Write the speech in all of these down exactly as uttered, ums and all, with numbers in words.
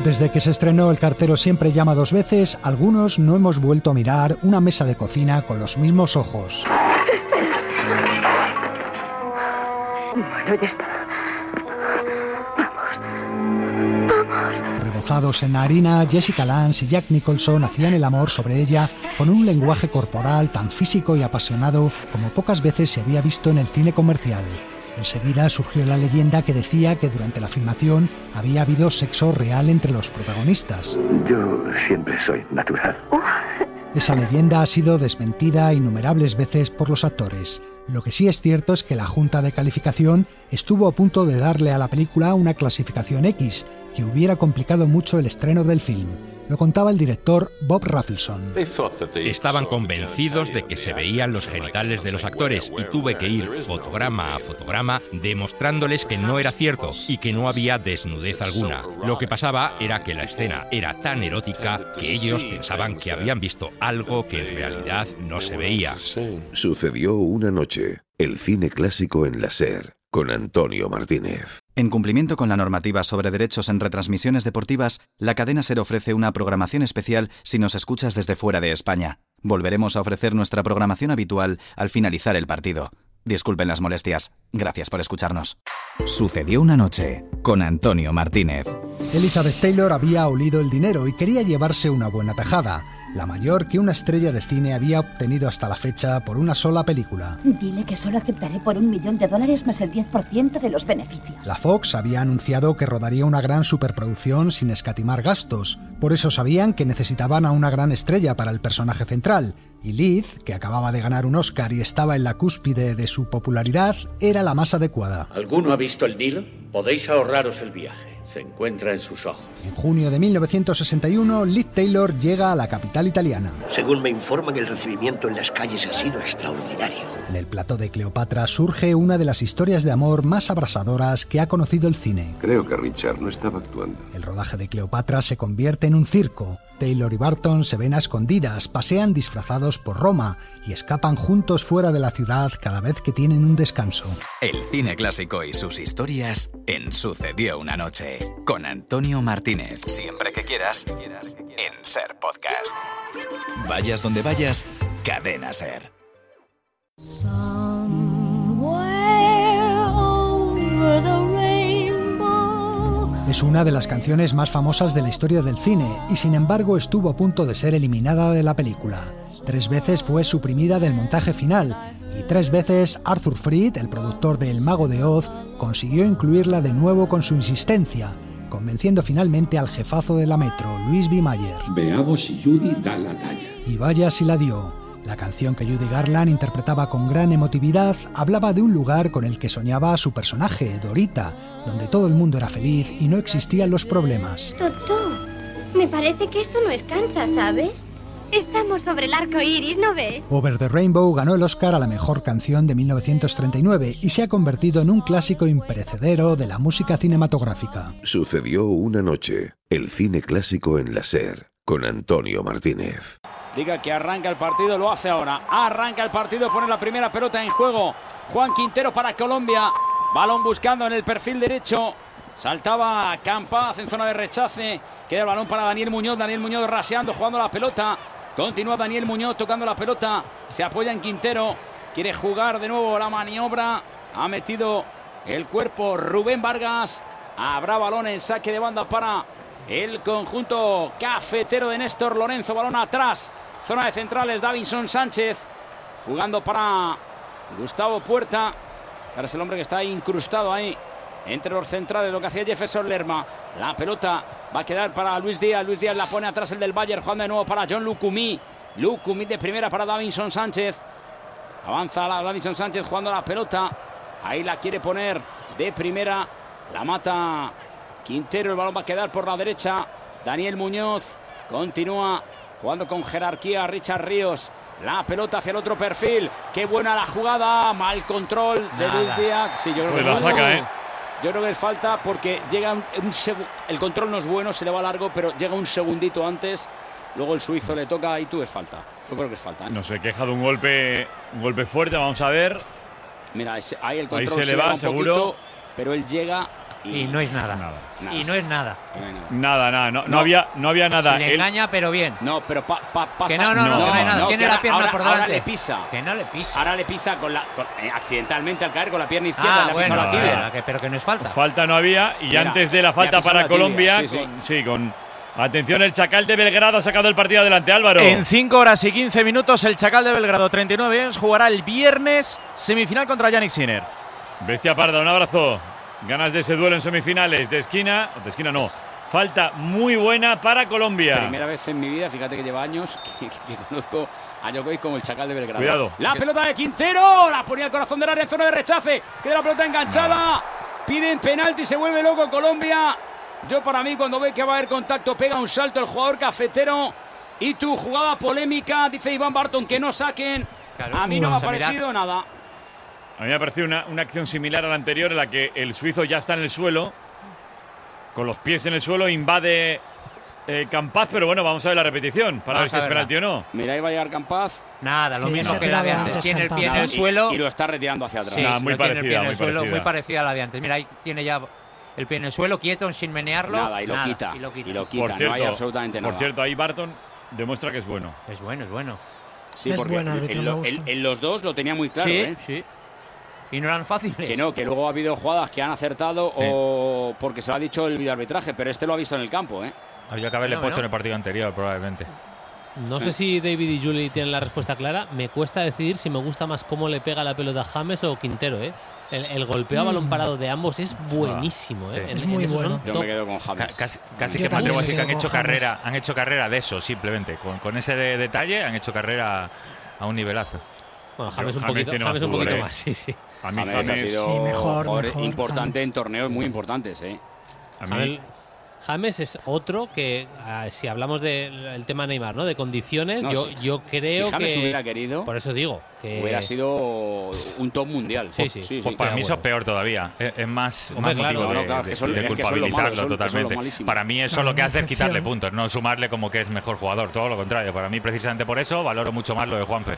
Desde que se estrenó El cartero siempre llama dos veces, algunos no hemos vuelto a mirar una mesa de cocina con los mismos ojos. Espera. Bueno, ya está. Vamos. Vamos. Rebozados en la harina, Jessica Lange y Jack Nicholson hacían el amor sobre ella con un lenguaje corporal tan físico y apasionado como pocas veces se había visto en el cine comercial. Enseguida surgió la leyenda que decía que durante la filmación había habido sexo real entre los protagonistas. Yo siempre soy natural. Esa leyenda ha sido desmentida innumerables veces por los actores. Lo que sí es cierto es que la Junta de Calificación estuvo a punto de darle a la película una clasificación X, que hubiera complicado mucho el estreno del film. Lo contaba el director Bob Rafelson. Estaban convencidos de que se veían los genitales de los actores y tuve que ir fotograma a fotograma demostrándoles que no era cierto y que no había desnudez alguna. Lo que pasaba era que la escena era tan erótica que ellos pensaban que habían visto algo que en realidad no se veía. Sucedió una noche. El cine clásico en la SER, con Antonio Martínez. En cumplimiento con la normativa sobre derechos en retransmisiones deportivas, la cadena SER ofrece una programación especial si nos escuchas desde fuera de España. Volveremos a ofrecer nuestra programación habitual al finalizar el partido. Disculpen las molestias. Gracias por escucharnos. Sucedió una noche, con Antonio Martínez. Elizabeth Taylor había olido el dinero y quería llevarse una buena tajada, la mayor que una estrella de cine había obtenido hasta la fecha por una sola película. Dile que solo aceptaré por un millón de dólares más el diez por ciento de los beneficios. La Fox había anunciado que rodaría una gran superproducción sin escatimar gastos. Por eso sabían que necesitaban a una gran estrella para el personaje central. Y Liz, que acababa de ganar un Oscar y estaba en la cúspide de su popularidad, era la más adecuada. ¿Alguno ha visto el Nilo? Podéis ahorraros el viaje. Se encuentra en sus ojos. En junio de mil novecientos sesenta y uno, Liz Taylor llega a la capital italiana. Según me informan, el recibimiento en las calles ha sido extraordinario. En el plató de Cleopatra surge una de las historias de amor más abrasadoras que ha conocido el cine. Creo que Richard no estaba actuando. El rodaje de Cleopatra se convierte en un circo. Taylor y Barton se ven a escondidas, pasean disfrazados por Roma y escapan juntos fuera de la ciudad cada vez que tienen un descanso. El cine clásico y sus historias en Sucedió una noche, con Antonio Martínez. Siempre que quieras, en SER Podcast. Vayas donde vayas, Cadena SER. Es una de las canciones más famosas de la historia del cine y sin embargo estuvo a punto de ser eliminada de la película. Tres veces fue suprimida del montaje final y tres veces Arthur Freed, el productor de El Mago de Oz, consiguió incluirla de nuevo con su insistencia, convenciendo finalmente al jefazo de la Metro, Louis B. Mayer. Veamos si Judy da la talla. Y vaya si la dio. La canción que Judy Garland interpretaba con gran emotividad hablaba de un lugar con el que soñaba su personaje, Dorita, donde todo el mundo era feliz y no existían los problemas. Totó, me parece que esto no es Kansas, ¿sabes? Estamos sobre el arco iris, ¿no ves? Over the Rainbow ganó el Oscar a la mejor canción de mil novecientos treinta y nueve y se ha convertido en un clásico imperecedero de la música cinematográfica. Sucedió una noche, el cine clásico en la SER, con Antonio Martínez. Diga que arranca el partido, lo hace ahora. Arranca el partido, pone la primera pelota en juego. Juan Quintero para Colombia. Balón buscando en el perfil derecho. Saltaba Campaz en zona de rechace. Queda el balón para Daniel Muñoz. Daniel Muñoz raseando, jugando la pelota. Continúa Daniel Muñoz tocando la pelota. Se apoya en Quintero. Quiere jugar de nuevo la maniobra. Ha metido el cuerpo Rubén Vargas. Habrá balón en saque de banda para el conjunto cafetero de Néstor Lorenzo. Balón atrás. Zona de centrales, Davinson Sánchez. Jugando para Gustavo Puerta. Ahora es el hombre que está incrustado ahí entre los centrales, lo que hacía Jefferson Lerma. La pelota va a quedar para Luis Díaz. Luis Díaz la pone atrás el del Bayern. Jugando de nuevo para John Lucumí. Lucumí de primera para Davinson Sánchez. Avanza la Davinson Sánchez jugando la pelota. Ahí la quiere poner de primera. La mata Quintero. El balón va a quedar por la derecha. Daniel Muñoz continúa jugando con jerarquía. Richard Ríos. La pelota hacia el otro perfil. Qué buena la jugada. Mal control de Nada. Luis Díaz. Sí, yo creo pues que la saca, ¿eh? Yo creo que es falta porque llega un, un segundo. El control no es bueno, se le va largo, pero llega un segundito antes. Luego el suizo le toca y tú es falta. Yo creo que es falta, ¿eh? No se queja de un golpe, un golpe fuerte, vamos a ver. Mira, ahí el control ahí se, se le va, un seguro. Poquito, pero él llega y, y no es nada. Nada. nada. Y no es nada. Nada, nada. No, no, no había, no había nada. Si le Él... engaña, pero bien. No, pero pa, pa, pasa. Que no, no, no, no, que no hay nada. No, Tiene ahora, la pierna ahora, por delante. Ahora le pisa. Que no le pisa. Ahora le pisa con la, con, eh, accidentalmente al caer con la pierna izquierda. Ah, le ha bueno, pisado la tibia. no, que, pero que no es falta. Falta no había. Y Mira, antes de la falta para la Colombia, tibia, sí, sí. Con, sí, con atención, el Chacal de Belgrado ha sacado el partido adelante, Álvaro. En cinco horas y quince minutos, el Chacal de Belgrado, treinta y nueve años, jugará el viernes semifinal contra Yannick Sinner. Bestia Parda, un abrazo. Ganas de ese duelo en semifinales. De esquina, de esquina no. Falta muy buena para Colombia. Primera vez en mi vida, fíjate que lleva años que, que conozco a Djokovic como el Chacal de Belgrado. Cuidado. La pelota de Quintero, la ponía al corazón del área en zona de rechace. Queda la pelota enganchada. No. Piden penalti, se vuelve loco Colombia. Yo para mí cuando ve que va a haber contacto pega un salto el jugador cafetero. Y tu jugada polémica, dice Iván Barton, que no saquen. Claro, a mí no me ha parecido mirar. nada. A mí me ha parecido una, una acción similar a la anterior en la que el suizo ya está en el suelo, con los pies en el suelo, invade eh, Campaz, pero bueno, vamos a ver la repetición para vamos ver si es penalti o no. Mira, ahí va a llegar Campaz. Nada, lo sí, mismo que la de antes. Tiene el pie en el suelo y, y lo está retirando hacia atrás. Sí, Nada, muy, parecida, tiene el pie en el muy, suelo, parecida. muy parecida a la de antes. Mira, ahí tiene ya el pie en el suelo, quieto, sin menearlo. Nada, y lo, nada, quita, y lo quita. Y lo quita, por cierto, no hay absolutamente nada. Por cierto, ahí Barton demuestra que es bueno. Es bueno, es bueno. Sí, es porque buena, en, lo, en, en los dos lo tenía muy claro. Sí, ¿eh? sí. Y no eran fáciles. Que no, que luego ha habido jugadas que han acertado sí. o porque se lo ha dicho el videoarbitraje, pero este lo ha visto en el campo, ¿eh? Había que haberle no, puesto no. en el partido anterior, probablemente. No sí. sé si David y Julie tienen la respuesta clara. Me cuesta decidir si me gusta más cómo le pega la pelota a James o Quintero, ¿eh? El, el golpeo a balón parado de ambos es buenísimo, ¿eh? Sí. En, es muy bueno. Yo me quedo con James. Casi, casi que me atrevo a decir que han hecho carrera, han hecho carrera de eso, simplemente. Con, con ese de, detalle han hecho carrera a un nivelazo. Bueno, James un poquito, James un poquito más, sí, sí. A mí James, James ha sido sí, mejor, mejor, importante James. en torneos muy importantes, ¿eh? A mí James es otro que, uh, si hablamos del de, tema Neymar, ¿no? De condiciones, no, yo, si, yo creo si James que… hubiera querido… Por eso digo que… Hubiera sido un top mundial. Sí, sí. sí, pues sí para mí eso bueno. es peor todavía. Es, es más, Hombre, más motivo claro, de, no, claro, de, que son, de es culpabilizarlo que son lo totalmente. Son lo para mí eso claro, lo que hace es quitarle excepción. puntos, no sumarle como que es mejor jugador. Todo lo contrario. Para mí, precisamente por eso, valoro mucho más lo de Juanfe.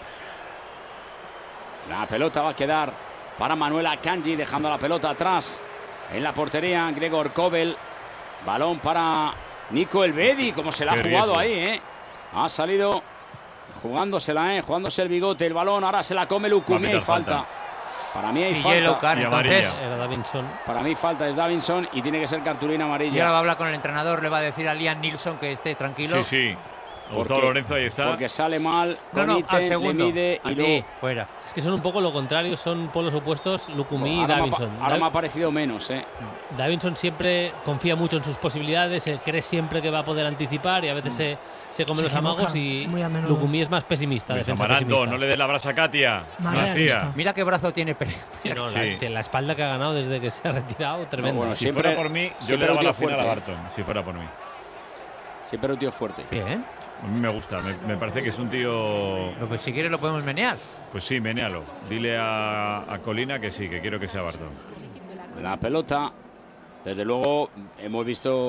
La pelota va a quedar para Manuel Akanji, dejando la pelota atrás en la portería. Gregor Kobel. Balón para Nico Elvedi, como se la ha jugado ahí, ¿eh? Ha salido jugándosela, ¿eh? Jugándose el bigote, el balón. Ahora se la come Lukumi. Hay falta. falta. Para mí hay y falta. Card, y entonces, era Davinson. Para mí falta es Davinson y tiene que ser cartulina amarilla. Y ahora va a hablar con el entrenador, le va a decir a Liam Nilsson que esté tranquilo. Sí, sí. Gustavo Lorenzo ahí está. Porque sale mal, no, no, Iten, le mide y luego fuera. Es que son un poco lo contrario, son polos opuestos, Lukumi y Davinson. Me ahora me ha parecido menos, ¿eh? Davinson siempre confía mucho en sus posibilidades, cree siempre que va a poder anticipar y a veces mm. se, se come se los amagos y Lukumi es más pesimista. Luis Amaranto, no le des la brasa a Katia. Mira qué brazo tiene Pérez. Sí, no, sí. la, la espalda que ha ganado desde que se ha retirado, tremendo. No, bueno, si siempre, fuera por mí, yo le daba la final a Barton, si fuera por mí. Siempre un tío fuerte. Bien. A mí me gusta, me, me parece que es un tío… Pero pues si quieres lo podemos menear. Pues sí, menealo. Dile a, a Colina que sí, que quiero que sea Barton. La pelota, desde luego, hemos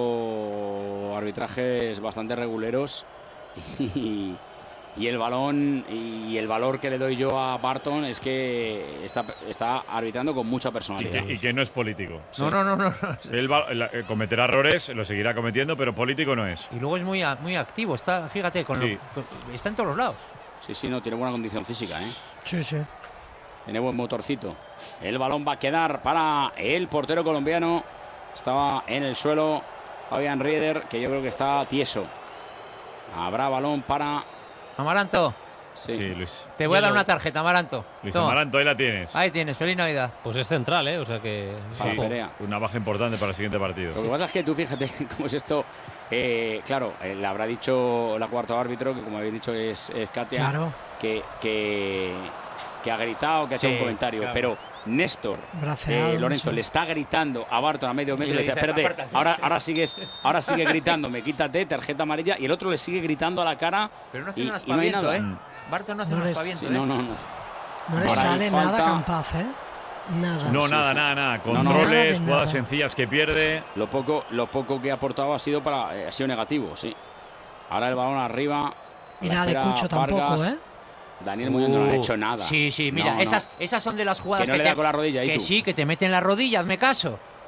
visto arbitrajes bastante reguleros y, y el balón y el valor que le doy yo a Barton es que está, está arbitrando con mucha personalidad. Y que, y que no es político. Sí. No, no, no, no. Él va, él cometerá errores, lo seguirá cometiendo, pero político no es. Y luego es muy, muy activo, está, fíjate, con sí. lo, con, está en todos los lados. Sí, sí, no, tiene buena condición física, ¿eh? Sí, sí. Tiene buen motorcito. El balón va a quedar para el portero colombiano. Estaba en el suelo Fabián Rieder, que yo creo que está tieso. Habrá balón para… Amaranto. Sí. sí, Luis. Te voy a dar una tarjeta, Amaranto. Luis Toma. Amaranto, ahí la tienes. Ahí tienes, feliz Navidad. Pues es central, ¿eh? O sea que… Sí, una baja importante para el siguiente partido. Lo que pasa es que tú fíjate cómo es esto. Eh, claro, eh, le habrá dicho la cuarto árbitro, que como habéis dicho es, es Katia, claro. que, que, que ha gritado, que ha hecho sí, un comentario. Claro. Pero Néstor eh, Lorenzo le está gritando a Barton a medio metro y le dice, espérate, ahora, ahora, sigues, ahora sigue gritándome, quítate, tarjeta amarilla, y el otro le sigue gritando a la cara. Pero no hace y, un y no hay nada. ¿eh? Barton no hace no un aspaviento, sí, ¿eh? No, no, no. No le sale falta... nada Campaz, ¿eh? Nada. No, nada, sí, nada, nada. Controles, no, no, jugadas sencillas que pierde. Lo poco, lo poco que ha aportado ha sido para, eh, ha sido negativo, sí. Ahora el balón arriba. Y nada de Cucho tampoco, ¿eh? Daniel Muñoz uh, no ha hecho nada. Sí, sí, mira, no, esas, no. esas son de las jugadas que, no que, le te, da con la rodilla, que tú? sí, que te meten la rodilla, hazme caso.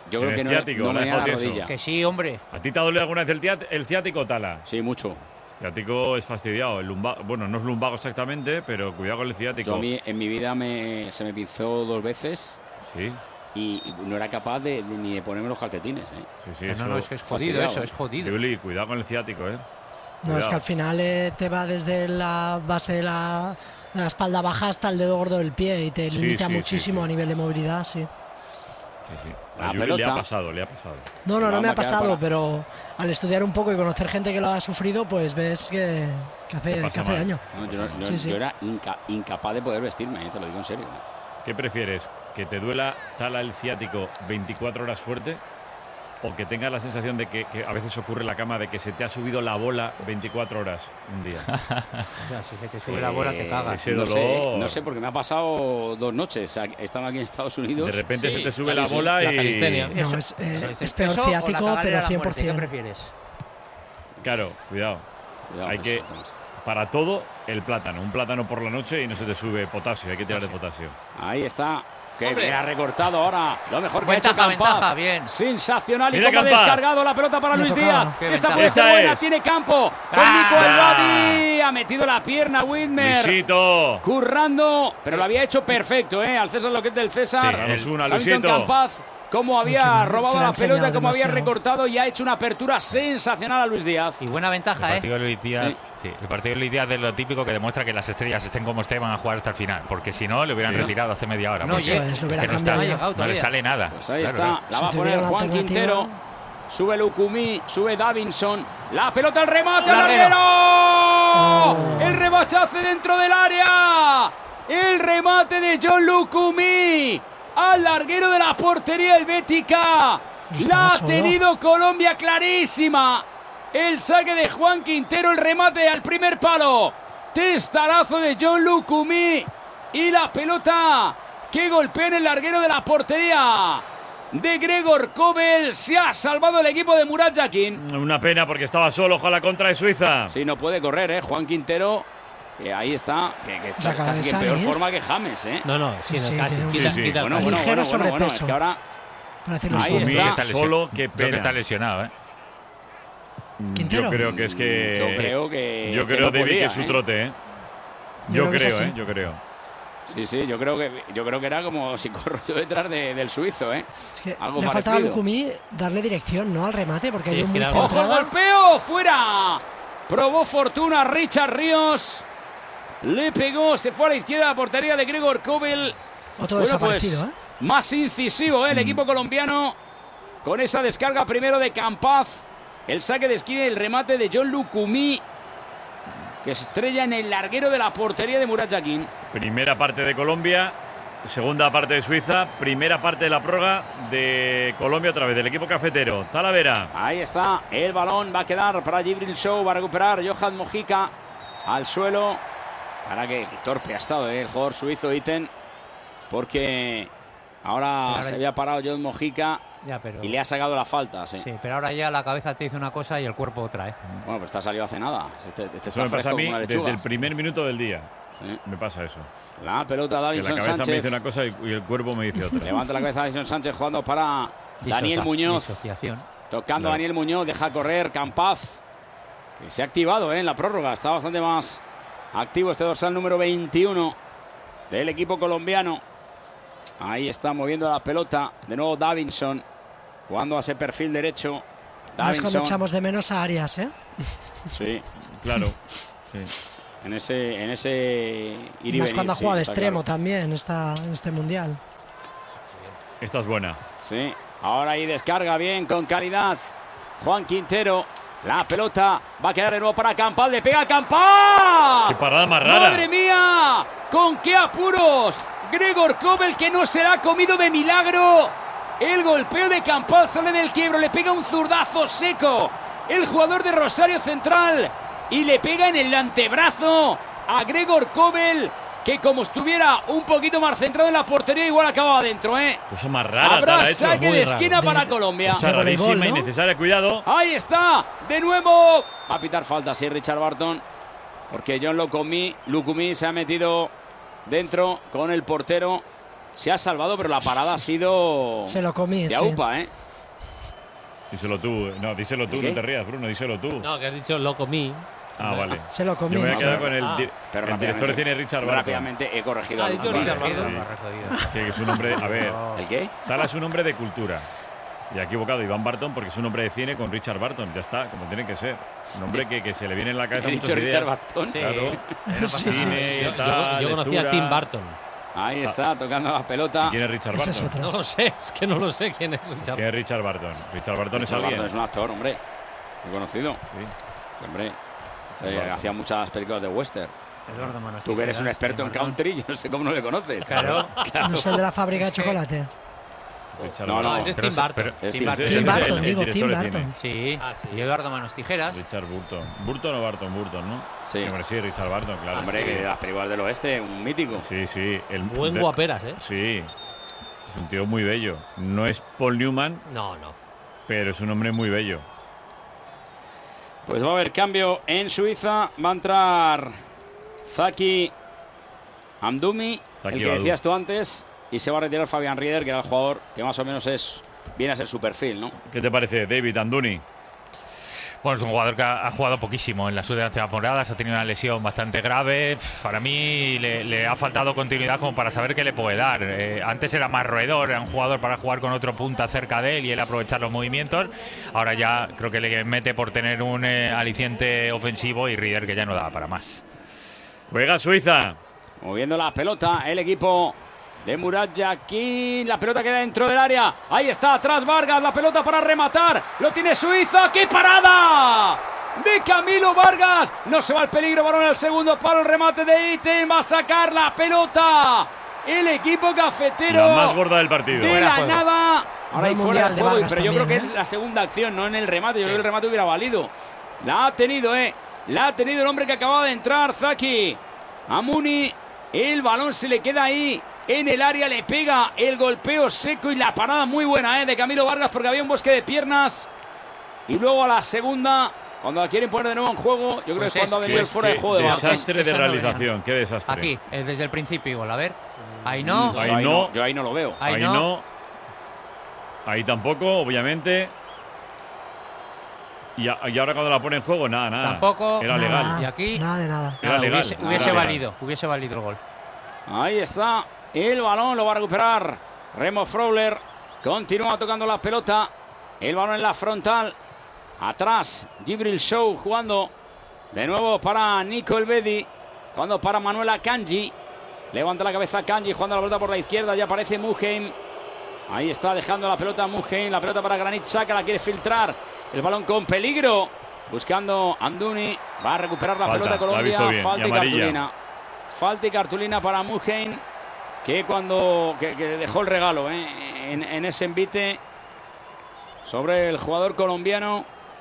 Yo creo el que no, ciático, no la me dejó da la tieso. rodilla. Que sí, hombre. ¿A ti te ha dolido alguna vez el, tiat- el ciático, Tala? Sí, mucho. El ciático es fastidiado. El lumbago, bueno, no es lumbago exactamente, pero cuidado con el ciático. Yo a mí, en mi vida me, se me pinzó dos veces. Sí. Y no era capaz de, de- ni de ponerme los calcetines. ¿eh? Sí, sí, No, eso. no, no, es que es jodido eso, es jodido. Yuli, cuidado con el ciático, ¿eh? No, es Cuidado. que al final eh, te va desde la base de la, de la espalda baja hasta el dedo gordo del pie y te Sí, limita sí, muchísimo sí, sí. a nivel de movilidad, sí. Sí, sí. La A Yuli le pelota. ha pasado, le ha pasado. No, no, no Vamos me a ha quedar pasado, para- pero al estudiar un poco y conocer gente que lo ha sufrido, pues ves que, que hace, pasa que hace mal. daño. No, yo, no- yo- Sí, sí. yo era inca- incapaz de poder vestirme, ¿eh? Te lo digo en serio. ¿Qué prefieres? ¿Que te duela Tala el ciático veinticuatro horas fuerte? ¿O que tengas la sensación de que, que a veces ocurre en la cama de que se te ha subido la bola veinticuatro horas un día? O sea, si se te sube la bola, te cagas. ese no, dolor. sé, no sé, porque me ha pasado dos noches. He estado aquí en Estados Unidos. De repente Sí, se te sube sí, la sí. bola La y. calistenia. No, Eso, es, eh, eso es es peor eso o la ciático, cagadera pero de la cien por muerte, ¿qué cien. prefieres? Claro, cuidado. Cuidado, Hay pues, que. Tomás. Para todo, el plátano. Un plátano por la noche y no se te sube potasio. Hay que tirar de potasio. Ahí está. Que Hombre. me ha recortado ahora. Lo mejor que ha hecho Ventaja, Campaz. ventaja, bien. Sensacional. Y Mira cómo ha Campaz. descargado la pelota para Le Luis tocaba. Díaz. Qué Esta ventaja. puede ser Esa buena. es. Tiene campo. Con Ah. Nico Elvadi. Ha metido la pierna Whitmer. Luisito. Currando. Pero lo había hecho perfecto, ¿eh? Al César lo que es del César. Sí, danos una, Hamilton Luisito. Campaz. Cómo había Mucho bien. robado Se le ha la enseñado pelota, cómo había demasiado. recortado y ha hecho una apertura sensacional a Luis Díaz. Y buena El ventaja, partido ¿eh? de Luis Díaz, Sí. sí, el partido de Luis Díaz es lo típico que demuestra que las estrellas estén como estén van a jugar hasta el final, porque si no le hubieran Sí, ¿no? retirado hace media hora. No, porque eso es, lo que hubiera no, cambiado está- ya. llegado no le todavía. sale nada. Pues ahí Claro, está, claro. la Si va a tuviera poner una Juan alternativa. Quintero. Sube Lucumí, sube Davinson. La pelota al remate, al Larguero. larguero. El rebachazo dentro del área. El remate de John Lucumí. Al larguero de la portería helvética. Estaba La ha solo. tenido Colombia clarísima. El saque de Juan Quintero, el remate al primer palo. Testarazo de John Lucumí. Y la pelota que golpea en el larguero de la portería de Gregor Kobel. Se ha salvado el equipo de Murat Yakin. Una pena porque estaba solo. Ojalá contra de Suiza. Sí, no puede correr, ¿eh? Juan Quintero. Que ahí está, que, que está acaba casi de que en peor salir. forma que James, ¿eh? No, no, sí, Sí, no, sí, casi. tiene un- Quita, Sí, sí. quita el Bueno, casi. bueno, Ligero bueno, bueno, bueno, es sobrepeso. que ahora Para decirlo Ahí suave. está. Lucumí está lesi- Solo, qué Creo que pena. está lesionado, ¿eh? Quintero. Yo creo que es que. yo creo que Yo que creo, no David, podía, que es su ¿eh? trote, ¿eh? Yo Yo creo que es creo, así. ¿eh? Yo creo. Sí, sí, yo creo que yo creo que era como si corro yo detrás de- del suizo, ¿eh? Es que Algo le ha faltado a parecido. Lucumí darle dirección, ¿no? Al remate, porque Sí, hay un muy gira- ¡Ojo el centrada. golpeo! ¡Fuera! Probó fortuna Richard Ríos. Le pegó, se fue a la izquierda de la portería de Gregor Kobel. Otro Bueno, desaparecido, pues, ¿eh? Más incisivo, ¿eh? El equipo colombiano. Con esa descarga primero de Campaz. El saque de esquina y el remate de John Lucumí. Que estrella en el larguero de la portería de Murat Yakin. Primera parte de Colombia, segunda parte de Suiza, primera parte de la prórroga de Colombia a través del equipo cafetero. Talavera. Ahí está, el balón va a quedar para Jibril Show, va a recuperar Johan Mojica al suelo. Ahora que, que torpe ha estado, ¿eh? El jugador suizo Iten, porque ahora, ahora- se había parado John Mojica Ya, pero... y le ha sacado la falta. Sí. Sí, pero ahora ya la cabeza te dice una cosa y el cuerpo otra, ¿eh? Bueno, pues está salido hace nada. Este, este Eso está me pasa fresco a como mí una desde lechuga. el primer minuto del día. Sí. Me pasa eso. La pelota Que la Davinson cabeza me Sánchez. dice una cosa y, y el cuerpo me dice otra. Levanta la cabeza Davinson Sánchez jugando para Daniel Disocia- Muñoz. disociación. Tocando Claro. Daniel Muñoz, deja correr Campaz, que se ha activado, ¿eh? En la prórroga. Está bastante más activo este dorsal número veintiuno del equipo colombiano. Ahí está moviendo la pelota. De nuevo Davinson, jugando a ese perfil derecho. Ahora es cuando Davinson. echamos de menos a Arias, ¿eh? Sí, Claro. Sí. en ese, en ese ir y Más venir, cuando ha sí, jugado de está extremo claro. también esta, en este mundial. Esta es buena. Sí, ahora ahí descarga bien, con calidad. Juan Quintero, la pelota va a quedar de nuevo para Campaz, le pega a Campaz. ¡Qué parada más rara! ¡Madre mía! ¡Con qué apuros! Gregor Kobel, que no se la ha comido de milagro. El golpeo de Campaz sale del quiebro, le pega un zurdazo seco. El jugador de Rosario Central y le pega en el antebrazo a Gregor Kobel, que como estuviera un poquito más centrado en la portería, igual acababa adentro, ¿eh? Cosa más rara. Habrá Tala, eso. saque Muy de raro. esquina para De- Colombia. Cosa de voleibol, rarísima, ¿no? innecesaria. Cuidado. Ahí está, de nuevo. Va a pitar falta, sí, Richard Barton. Porque John Lucumí, Lucumí se ha metido dentro con el portero. se ha salvado, pero la parada ha sido Se lo comí, de sí. aupa, ¿eh? Díselo tú. No, díselo tú, ¿Qué? no te rías, Bruno, díselo tú. No, que has dicho lo comí. Ah, vale. Se lo comí. Yo me voy a quedar con el, Ah, di- Pero el director de cine Richard Barton. Rápidamente he corregido. Ah, al- dicho al- Richard al- Barton. Sí. Es que es un hombre, a ver, ¿El qué? Sala es un hombre de cultura. Y ha equivocado Iván Barton porque es un hombre de cine con Richard Barton. Ya está, como tiene que ser. Un hombre que, que se le viene en la cabeza He muchas dicho Richard ideas. Barton. Claro. Sí, sí. Cine, Yo, tal, yo conocía a lectura. Tim Burton. Ahí está, tocando la pelota. ¿Y quién es Richard Ese es Barton? otro. No lo sé, es que no lo sé quién es Richard. ¿Quién es Richard Barton? Richard Barton es Richard alguien. Barton es un actor, hombre. Muy conocido. Sí. Hombre. Richard eh, Barton. hacía muchas películas de western. Eduardo Manos Tú que eres un Tijeras, experto en Tim Burton. country, yo no sé cómo no le conoces. Claro. Claro. No es el de la fábrica de chocolate. Richard No, Barton. no, ese es Pero Tim se- Burton. pero- Es Sí, Tim ese- Burton. ese Tim es el- Burton, el digo, director Tim de Burton. cine. Sí. Ah, sí. Y Eduardo Manos Tijeras. Richard Burton. ¿Burton o Barton? Burton, ¿no? Sí. Hombre, sí, Richard Barton, claro. Hombre, sí. que de las películas del oeste, un mítico. Sí, sí. El, Buen de- guaperas, ¿eh? Sí. Es un tío muy bello. No es Paul Newman, No, no. pero es un hombre muy bello. Pues va a haber cambio en Suiza. Va a entrar Zaki Amdouni, Zaki el que Badu. decías tú antes, y se va a retirar Fabián Rieder, que era el jugador que más o menos es viene a ser su perfil, ¿no? ¿Qué te parece, David Amdouni? Bueno, es un jugador que ha, ha jugado poquísimo en las últimas temporadas, ha tenido una lesión bastante grave. Pff, Para mí le, le ha faltado continuidad como para saber qué le puede dar. Eh, antes era más roedor, era un jugador para jugar con otro punta cerca de él y él aprovechar los movimientos. Ahora ya creo que le mete por tener un eh, aliciente ofensivo y Rieder que ya no da para más. Juega Suiza. Moviendo la pelota, el equipo de Murat Yakin. La pelota queda dentro del área. Ahí está, atrás Vargas. La pelota para rematar. Lo tiene Suiza. ¡Qué parada! De Camilo Vargas. No se va el peligro. Balón al segundo palo. El remate de Iten. Va a sacar la pelota. El equipo cafetero. La más gorda del partido. De la nada. Ahora hay Buen fuera mundial de de juego. Vargas Pero yo creo también, que ¿eh? es la segunda acción, no en el remate. Yo creo que el remate hubiera valido. La ha tenido, ¿eh? La ha tenido el hombre que acababa de entrar, Zaki Amdouni. El balón se le queda ahí en el área, le pega el golpeo seco y la parada muy buena, ¿eh? De Camilo Vargas, porque había un bosque de piernas. Y luego a la segunda, cuando la quieren poner de nuevo en juego, yo creo Pues que es cuando es- ha venido el Qué- fuera de qué juego de Vargas. desastre de Esa no realización, venía. qué desastre. Aquí, es desde el principio igual. A ver. Ahí no. Yo Ahí ahí no. Yo ahí no lo veo. Ahí Ahí no. no. Ahí tampoco, obviamente. Y, a- y ahora cuando la pone en juego, nada, nada. Tampoco. Era Nada, legal. Y aquí. Nada de nada. Era Nada, legal. Hubiese, Era hubiese legal. valido. Hubiese valido el gol. Ahí está el balón, lo va a recuperar Remo Freuler. Continúa tocando la pelota. El balón en la frontal. Atrás, Gibril Show jugando de nuevo para Nico Elvedi. Jugando para Manuela Kanji. Levanta la cabeza Kanji, jugando la pelota por la izquierda. Ya aparece Muheim. Ahí está dejando la pelota Muheim. La pelota para Granit Xhaka, la quiere filtrar. El balón con peligro. Buscando Amdouni. Va a recuperar la Falta, pelota la ha Colombia. visto bien, Falta y y amarilla. cartulina. Falta y cartulina para Muheim, que cuando que, que dejó el regalo ¿eh? en, en ese envite sobre el jugador colombiano,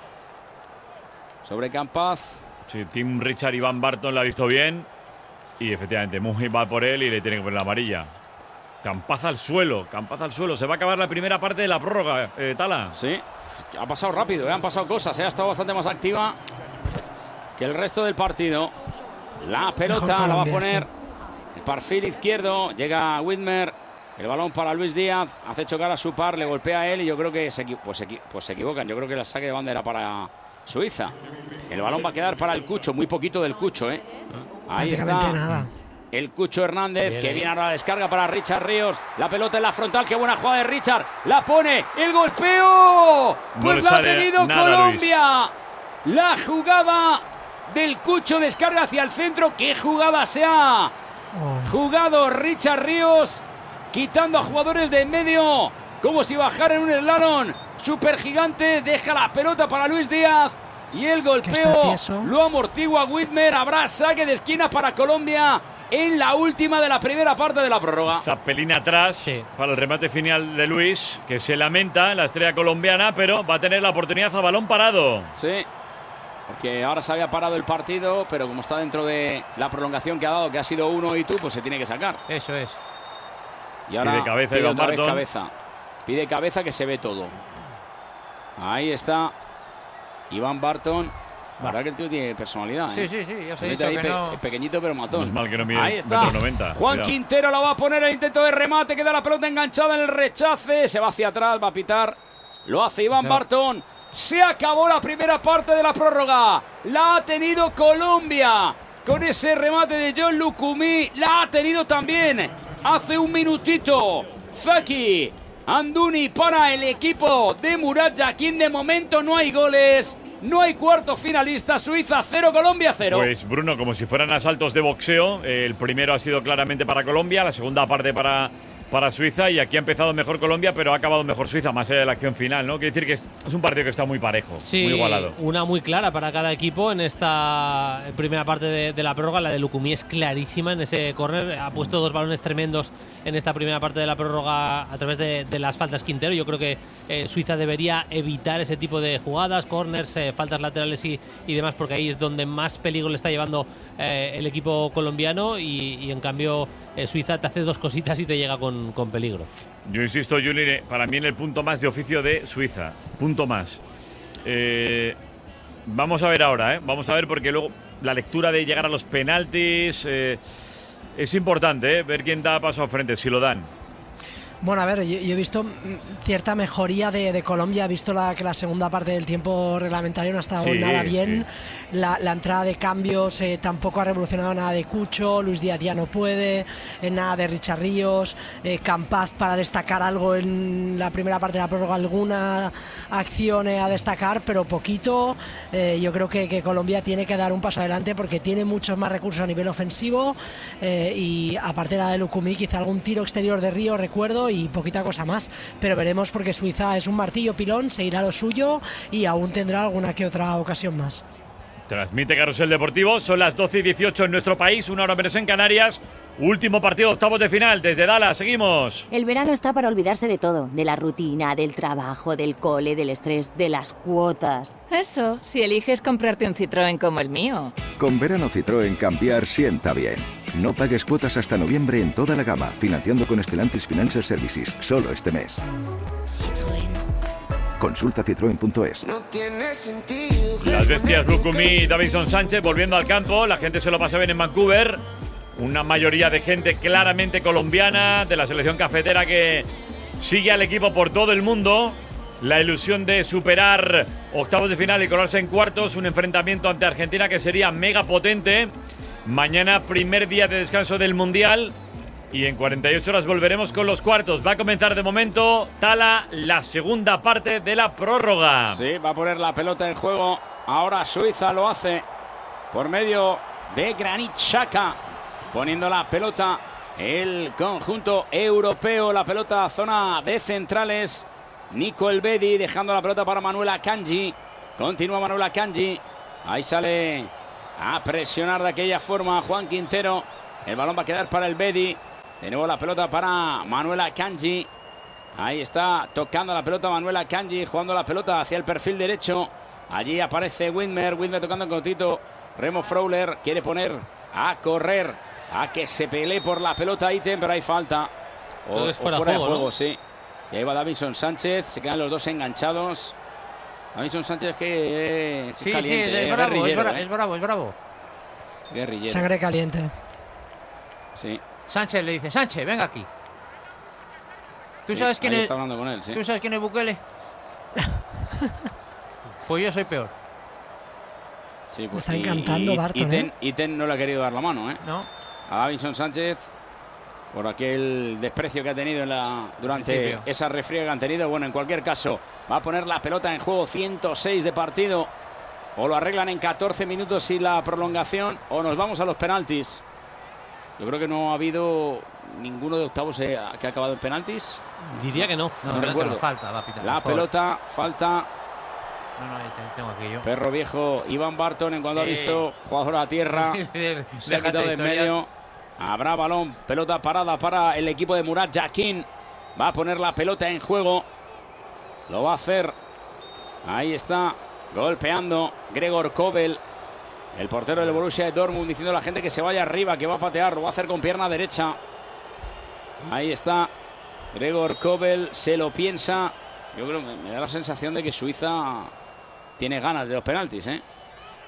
sobre Campaz. Sí, Tim Richard Iván Barton la ha visto bien. Y efectivamente, Muji va por él y le tiene que poner la amarilla. Campaz al suelo, Campaz al suelo. Se va a acabar la primera parte de la prórroga, eh, Tala. Sí, ha pasado rápido, ¿eh? Han pasado cosas, ¿eh? Ha estado bastante más activa que el resto del partido. La pelota Mejor la va a Colombia, poner sí. el perfil izquierdo. Llega Whitmer. El balón para Luis Díaz. Hace chocar a su par, le golpea a él y yo creo que se, equi- pues, se equi- pues se equivocan. Yo creo que la saque de bandera para Suiza. El balón va a quedar para el Cucho, muy poquito del Cucho, ¿eh? Ahí está. Prácticamente nada. El Cucho Hernández, Bien, que eh. viene ahora la descarga para Richard Ríos. La pelota en la frontal, qué buena jugada de Richard. La pone, el golpeo. No Pues le la ha sale tenido nada, Colombia. La jugada del Cucho, descarga hacia el centro. ¡Qué jugada se ha Oh. jugado Richard Ríos! Quitando a jugadores de en medio, como si bajara en un slalom super gigante. Deja la pelota para Luis Díaz. Y el está golpeo tieso. lo amortigua Whitmer. Habrá saque de esquina para Colombia en la última de la primera parte de la prórroga. Zapelín atrás Sí. para el remate final de Luis, que se lamenta en la estrella colombiana, pero va a tener la oportunidad a balón parado. Sí, porque ahora se había parado el partido, pero como está dentro de la prolongación que ha dado, que ha sido uno y tú, pues se tiene que sacar. Eso es. Y ahora Pide cabeza pide Iván otra vez Barton. cabeza. Pide cabeza, que se ve todo. Ahí está Iván Barton. La verdad que el tío tiene personalidad, ¿eh? Sí, sí, sí, ya os he Se dicho mete ahí que pe- no. pequeñito pero matón. No es mal que no mide Ahí está. metro noventa. Juan Cuidado. Quintero la va a poner el intento de remate, queda la pelota enganchada en el rechace, se va hacia atrás, va a pitar. Lo hace Iván Claro. Barton. Se acabó la primera parte de la prórroga. La ha tenido Colombia. Con ese remate de John Lucumí. La ha tenido también hace un minutito Zaki Anduni para el equipo de Murat Yakin. De momento no hay goles. No hay cuarto finalista. Suiza cero, Colombia cero. Pues Bruno, como si fueran asaltos de boxeo. eh, El primero ha sido claramente para Colombia, la segunda parte para, para Suiza. Y aquí ha empezado mejor Colombia, pero ha acabado mejor Suiza, más allá de la acción final, ¿no? Quiere decir que es, es un partido que está muy parejo, Sí, muy igualado. una muy clara para cada equipo en esta primera parte de, de la prórroga. La de Lucumí es clarísima en ese córner. Ha puesto dos balones tremendos en esta primera parte de la prórroga a través de, de las faltas Quintero. Yo creo que eh, Suiza debería evitar ese tipo de jugadas, córners, eh, faltas laterales y, y demás, porque ahí es donde más peligro le está llevando eh, el equipo colombiano y, y en cambio eh, Suiza te hace dos cositas y te llega con, con peligro. Yo insisto, Juli, para mí en el punto más de oficio de Suiza. Punto más. Eh, vamos a ver ahora, ¿eh? Vamos a ver porque luego la lectura de llegar a los penaltis eh, es importante, ¿eh? Ver quién da paso al frente, si lo dan. Bueno, a ver, yo, yo he visto mm, cierta mejoría de, de Colombia. He visto la, que la segunda parte del tiempo reglamentario no ha estado Sí, nada bien. sí. La, la entrada de cambios eh, tampoco ha revolucionado nada de Cucho. Luis Díaz ya no puede. eh, nada de Richard Ríos. Eh, Campaz para destacar algo en la primera parte de la prórroga. Alguna acción eh, a destacar, pero poquito. Eh, yo creo que, que Colombia tiene que dar un paso adelante porque tiene muchos más recursos a nivel ofensivo. Eh, y aparte de la de Lucumí, quizá algún tiro exterior de Río, recuerdo, y poquita cosa más, pero veremos porque Suiza es un martillo pilón, seguirá lo suyo y aún tendrá alguna que otra ocasión más. Transmite Carrusel Deportivo, son las doce y dieciocho en nuestro país, una hora menos en Canarias. Último partido, octavos de final, desde Dallas, seguimos. El verano está para olvidarse de todo, de la rutina, del trabajo, del cole, del estrés, de las cuotas. Eso, si eliges comprarte un Citroën como el mío. Con verano Citroën cambiar sienta bien. No pagues cuotas hasta noviembre en toda la gama, financiando con Stellantis Financial Services, solo este mes. Consulta citroen punto es. Las bestias Lucumí y Davinson Sánchez volviendo al campo, la gente se lo pasa bien en Vancouver. Una mayoría de gente claramente colombiana, de la selección cafetera que sigue al equipo por todo el mundo. La ilusión de superar octavos de final y colarse en cuartos, un enfrentamiento ante Argentina que sería mega potente. Mañana primer día de descanso del Mundial y en cuarenta y ocho horas volveremos con los cuartos. Va a comenzar de momento, Tala, la segunda parte de la prórroga. Sí, va a poner la pelota en juego. Ahora Suiza lo hace por medio de Granit Xhaka. Poniendo la pelota el conjunto europeo. La pelota zona de centrales. Nico Elvedi dejando la pelota para Manuel Akanji. Continúa Manuel Akanji. Ahí sale a presionar de aquella forma Juan Quintero. El balón va a quedar para Elvedi. De nuevo la pelota para Manuel Akanji. Ahí está tocando la pelota Manuel Akanji. Jugando la pelota hacia el perfil derecho. Allí aparece Widmer. Widmer tocando en cortito. Remo Freuler quiere poner a correr. A que se pelee por la pelota Iten, pero hay falta. O, o fuera, fuera de juego, ¿no? Sí. Y ahí va Davinson Sánchez. Se quedan los dos enganchados. Davinson Sánchez que eh, Sí, caliente, sí, es, eh, bravo, es, guerrillero, bra- eh. es bravo, es bravo. Guerrillero. Sangre caliente. Sí. Sánchez le dice, Sánchez, venga aquí. ¿Tú Sí, sabes quién ahí es? está hablando con él, sí. ¿Tú sabes quién es Bukele? Pues yo soy peor. Sí, Me está encantando y- Barton, Iten, ¿eh? Iten no le ha querido dar la mano, ¿eh? No. A Davinson Sánchez por aquel desprecio que ha tenido en la, durante Principio. esa refriega que han tenido. Bueno, en cualquier caso, va a poner la pelota en juego, ciento seis de partido. O lo arreglan en catorce minutos y la prolongación, o nos vamos a los penaltis. Yo creo que no ha habido ninguno de octavos eh, que ha acabado en penaltis. Diría que no. No, No no, recuerdo. no, falta, va a pitar. La por favor. pelota, falta. No, no, ahí te- tengo aquí yo. Perro viejo, Iván Barton, en cuanto Sí. ha visto jugador a tierra, se ha Déjate quitado de en historias. medio. Habrá balón, pelota parada para el equipo de Murat Yakin. Va a poner la pelota en juego. Lo va a hacer. Ahí está, golpeando Gregor Kobel, el portero del Borussia Dortmund, diciendo a la gente que se vaya arriba, que va a patear. Lo va a hacer con pierna derecha. Ahí está Gregor Kobel, se lo piensa. Yo creo que me da la sensación de que Suiza tiene ganas de los penaltis, ¿eh?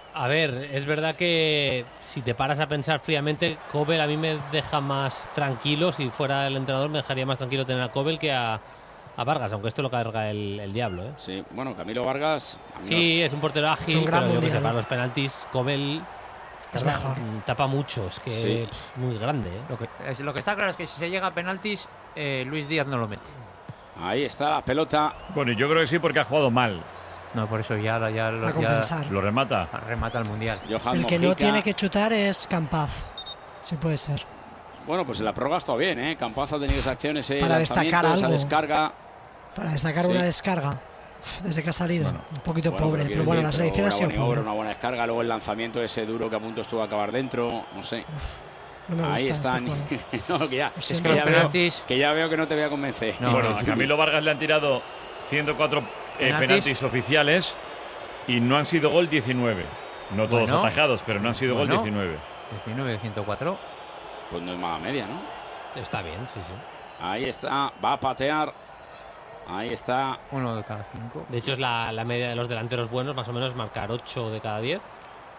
A ver, es verdad que si te paras a pensar fríamente, Kobel a mí me deja más tranquilo. Si fuera el entrenador me dejaría más tranquilo tener a Kobel que a, a Vargas, aunque esto lo carga el, el diablo, ¿eh? Sí, bueno, Camilo Vargas... Sí, es un portero ágil, Es un gran pero yo que sé, mundial. para los penaltis, Kobel Es tapa, mejor. tapa mucho, es que Sí. pff, muy grande, ¿eh? Lo que, es, lo que está claro es que si se llega a penaltis, eh, Luis Díaz no lo mete. Ahí está la pelota. Bueno, yo creo que sí porque ha jugado mal. No, por eso ya, ya, lo- A ya compensar. Lo remata. remata el Mundial. Johan El que no Mojica. tiene que chutar es Campaz. Sí puede ser. Bueno, pues en la prórroga está bien, ¿eh? Campaz ha tenido esa acción, ese Para lanzamiento, destacar esa algo. descarga. Para destacar Sí. una descarga. Uf, Desde que ha salido. un poquito Bueno, pobre. quiero Pero bueno, decir, la selección pero ha sido una buena, pobre. una buena descarga, luego el lanzamiento ese duro que a punto estuvo a acabar dentro, no sé. No me Ahí gusta está. este no, que ya, Es que, que los ya veo, penaltis- que ya veo que no te voy a convencer. No, bueno, no, a Camilo Vargas le han tirado ciento cuatro eh, ¿Penaltis? penaltis oficiales y no han sido gol diecinueve. No todos Bueno. atajados, pero no han sido Bueno. gol diecinueve. diecinueve de ciento cuatro. Pues no es mala media, ¿no? Está bien, sí, sí. Ahí está, va a patear. Ahí está. Uno de cada cinco. De hecho, es la, la media de los delanteros buenos, más o menos marcar ocho de cada diez.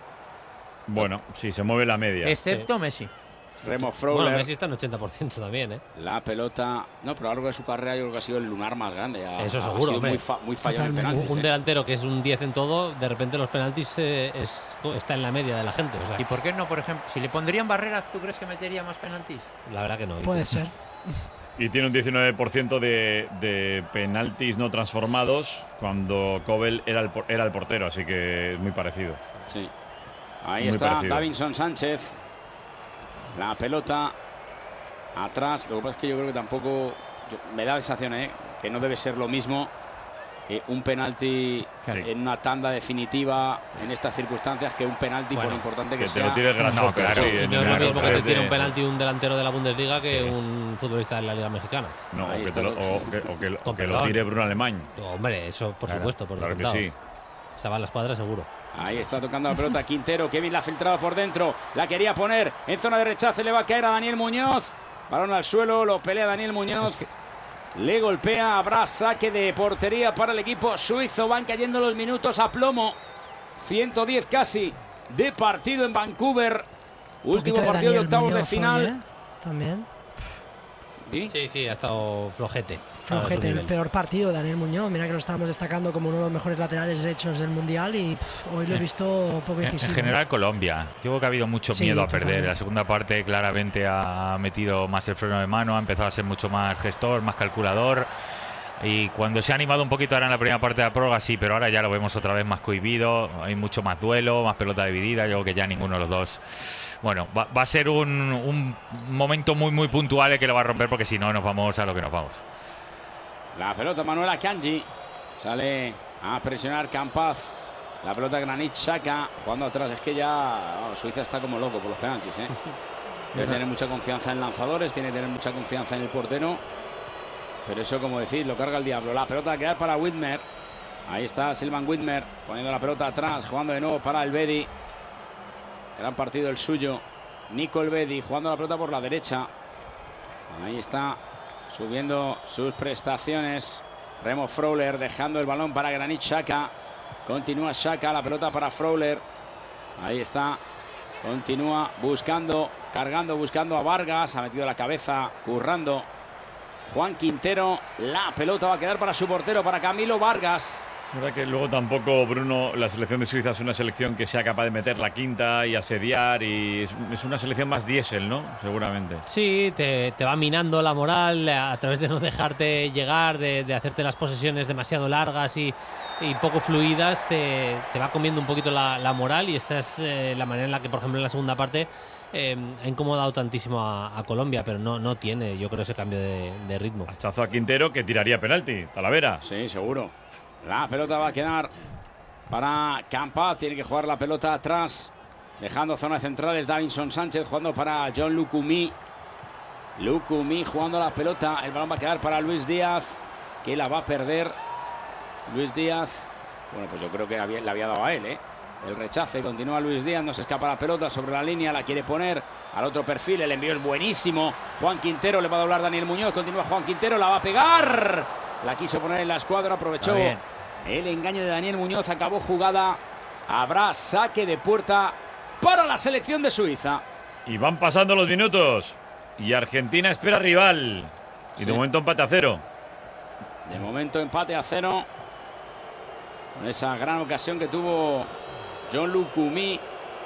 Bueno, sí, se mueve la media. Excepto Messi. Remo Bueno, Freuler. Messi está en ochenta por ciento también, ¿eh? La pelota. No, pero a lo largo de su carrera yo creo que ha sido el lunar más grande. Ha, Eso ha seguro, sido hombre. muy, fa- muy fallado en Totalmente. penaltis. Un ¿eh? delantero que es un diez en todo, de repente los penaltis eh, es, está en la media de la gente. O sea, ¿Y por qué no, por ejemplo? Si le pondrían Barrera, ¿tú crees que metería más penaltis? la verdad que no. Puede ser. Y tiene un diecinueve por ciento de, de penaltis no transformados cuando Kobel era el, por- era el portero, así que es muy parecido. Sí. Ahí Muy está parecido. Davinson Sánchez. La pelota atrás. Lo que pasa es que yo creo que tampoco. yo- me da la sensación, ¿eh? Que no debe ser lo mismo eh, un penalti Sí. en una tanda definitiva en estas circunstancias que un penalti Bueno, por importante que, Que te sea. lo tires grassoso, No, claro. sí, Y en no es el lo mismo que te tres tire de- un penalti un delantero de la Bundesliga que Sí. un futbolista de la Liga Mexicana. No, o Ahí que, está te lo, lo- o que- o que- o Con que lo perdón. tire Bruno Alemán. Hombre, eso por Claro, supuesto, por claro que descontado. sí. Se va a la escuadra seguro. Ahí está tocando la pelota Quintero. Kevin la ha filtrado por dentro. La quería poner en zona de rechace. Le va a caer a Daniel Muñoz. Balón al suelo. Lo pelea Daniel Muñoz. Le golpea. Habrá saque de portería para el equipo suizo. Van cayendo los minutos a plomo. ciento diez casi de partido en Vancouver. Último Poquito partido de Daniel octavos de Muñoz final. hoy, ¿eh? También. ¿Sí? Sí, sí, ha estado flojete. para Flojete, su el nivel. peor partido de Daniel Muñoz. Mira que lo estábamos destacando como uno de los mejores laterales derechos del Mundial y pff, hoy lo he visto poco En, en incisivo. general Colombia. Yo creo que ha habido mucho Sí, miedo a totalmente. perder. La segunda parte claramente ha metido más el freno de mano, ha empezado a ser mucho más gestor, más calculador. Y cuando se ha animado un poquito ahora en la primera parte de la prórroga, sí, pero ahora ya lo vemos otra vez más cohibido. Hay mucho más duelo, más pelota dividida. Yo creo que ya ninguno de los dos. Bueno, va, va a ser un, un momento muy, muy puntual el que lo va a romper, porque si no, nos vamos a lo que nos vamos. La pelota Manuela Kanji. Sale a presionar Campaz. La pelota Granit Xhaka jugando atrás. Es que ya oh, Suiza está como loco por los penaltis, ¿eh? Debe tener mucha confianza en lanzadores, tiene que tener mucha confianza en el portero. Pero eso, como decís, lo carga el diablo. La pelota va a quedar para Whitmer. Ahí está Silvan Whitmer poniendo la pelota atrás, jugando de nuevo para el Bedi. Gran partido el suyo. Nico Elvedi jugando la pelota por la derecha. Ahí está subiendo sus prestaciones. Remo Freuler dejando el balón para Granit Xhaka. Continúa Xhaka, la pelota para Freuler. Ahí está. Continúa buscando, cargando, buscando a Vargas. Ha metido la cabeza, currando. Juan Quintero. La pelota va a quedar para su portero, para Camilo Vargas. Es verdad que luego tampoco, Bruno, la selección de Suiza es una selección que sea capaz de meter la quinta y asediar. Y es, es una selección más diésel, ¿no? Seguramente. Sí, te, te va minando la moral a través de no dejarte llegar, de, de hacerte las posesiones demasiado largas y, y poco fluidas, te, te va comiendo un poquito la, la moral y esa es eh, la manera en la que, por ejemplo, en la segunda parte eh, ha incomodado tantísimo a, a Colombia, pero no, no tiene, yo creo, ese cambio de, de ritmo. Hachazo a Quintero que tiraría penalti, Talavera. Sí, seguro. La pelota va a quedar para Campaz. Tiene que jugar la pelota atrás, dejando zonas centrales. Davinson Sánchez jugando para John Lucumí. Lucumí jugando la pelota. El balón va a quedar para Luis Díaz, que la va a perder. Luis Díaz. Bueno, pues yo creo que había, le había dado a él, ¿eh? El rechace. Continúa Luis Díaz. No se escapa la pelota sobre la línea. La quiere poner al otro perfil. El envío es buenísimo. Juan Quintero le va a doblar Daniel Muñoz. Continúa Juan Quintero. La va a pegar. La quiso poner en la escuadra. Aprovechó el engaño de Daniel Muñoz. Acabó jugada Habrá saque de puerta para la selección de Suiza. Y van pasando los minutos. Y Argentina espera rival. Y sí. de momento empate a cero. De momento empate a cero. Con esa gran ocasión que tuvo John Lukumi,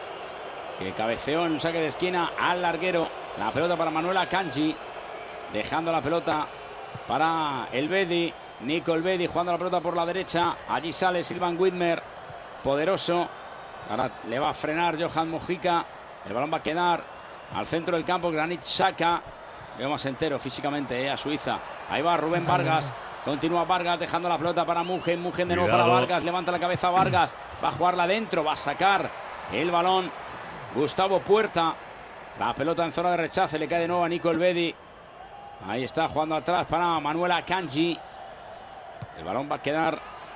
que cabeceó en un saque de esquina al larguero. La pelota para Manuel Akanji, dejando la pelota para Elvedi. Nico Elvedi jugando la pelota por la derecha. Allí sale Silvan Widmer, poderoso. Ahora le va a frenar Johan Mojica. El balón va a quedar al centro del campo. Granit Xhaka. Veo más entero físicamente eh, a Suiza. Ahí va Rubén Vargas. Continúa Vargas dejando la pelota para Mugen. Mugen de nuevo Cuidado. para Vargas. Levanta la cabeza Vargas. Va a jugarla adentro. Va a sacar el balón Gustavo Puerta. La pelota en zona de rechace. Le cae de nuevo a Nico Elvedi. Ahí está jugando atrás para Manuel Akanji. El balón va a quedar.